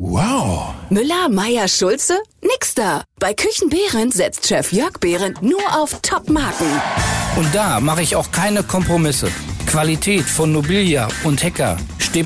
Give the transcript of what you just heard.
Wow. Müller, Meier, Schulze? Nix da. Bei Küchen Behrendt setzt Chef Jörg Behrendt nur auf Top-Marken. Und da mache ich auch keine Kompromisse. Qualität von Nobilia und Hecker.